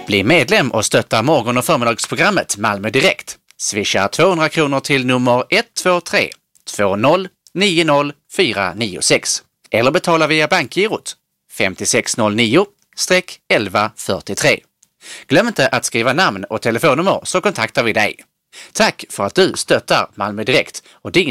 Bli medlem och stötta morgon- och förmiddagsprogrammet Malmö Direkt. Swisha 200 kronor till nummer 123 20 90 496 eller betala via bankgirot 5609-1143. Glöm inte att skriva namn och telefonnummer så kontaktar vi dig. Tack för att du stöttar Malmö Direkt och din